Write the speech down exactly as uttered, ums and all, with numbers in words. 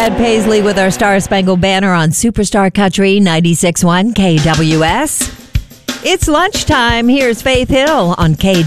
Chad Paisley with our Star Spangled Banner on Superstar Country ninety-six point one K W S. It's lunchtime. Here's Faith Hill on K